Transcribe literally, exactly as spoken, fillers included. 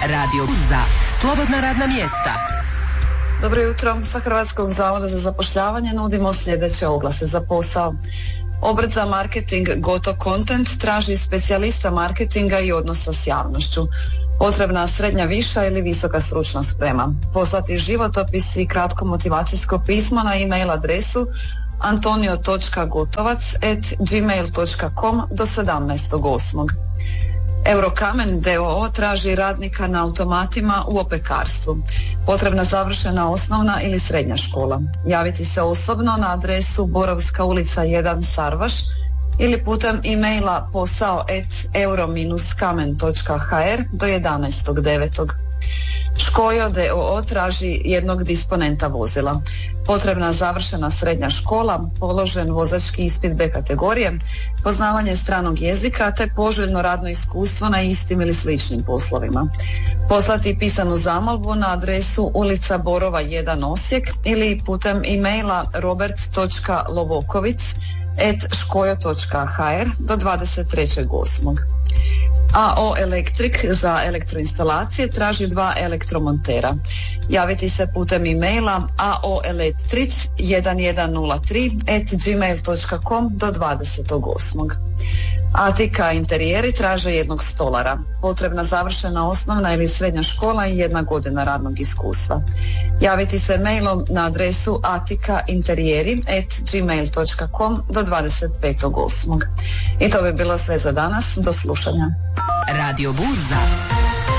Radio Burza. Slobodna radna mjesta. Dobro jutro. Sa Hrvatskog zavoda za zapošljavanje nudimo sljedeće oglase za posao. Obrt za marketing Goto Content traži specijalista marketinga i odnosa s javnošću. Potrebna srednja, viša ili visoka stručna sprema. Poslati životopis i kratko motivacijsko pismo na e-mail adresu antonio točka gotovac at gmail točka com do sedamnaestog osmog Eurokamen d o o traži radnika na automatima u opekarstvu. Potrebna završena osnovna ili srednja škola. Javiti se osobno na adresu Borovska ulica jedan Sarvaš ili putem e-maila posao at euro kamen točka h r do jedanaestog devetog Škojo d o o traži jednog disponenta vozila. Potrebna završena srednja škola, položen vozački ispit B kategorije, poznavanje stranog jezika te poželjno radno iskustvo na istim ili sličnim poslovima. Poslati pisanu zamolbu na adresu ulica Borova jedan Osijek ili putem e-maila robert točka lovokovic at škojo točka h r do dvadeset trećeg osmog A O Elektrik za elektroinstalacije traži dva elektromontera. Javiti se putem e-maila aoelektric jedan jedan nula tri at gmail točka com do dvadesetog osmog Atika interijeri traže jednog stolara. Potrebna završena osnovna ili srednja škola i jedna godina radnog iskustva. Javiti se mailom na adresu atika interijeri at gmail točka com do dvadeset petog osmog I to bi bilo sve za danas. Do slušanja. Radio Burza.